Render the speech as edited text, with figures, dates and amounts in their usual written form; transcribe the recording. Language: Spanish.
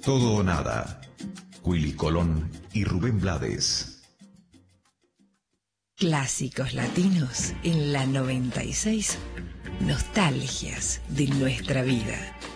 Todo o nada. Willy Colón y Rubén Blades. Clásicos latinos en la 96. Nostalgias de nuestra vida.